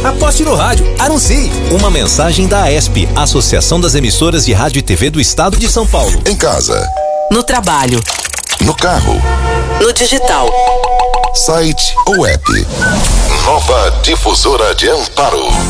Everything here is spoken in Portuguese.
Aposte no rádio. Anuncie. Uma mensagem da AESP, Associação das Emissoras de Rádio e TV do Estado de São Paulo. Em casa. No trabalho. No carro. No digital. Site ou app. Nova Difusora de Amparo.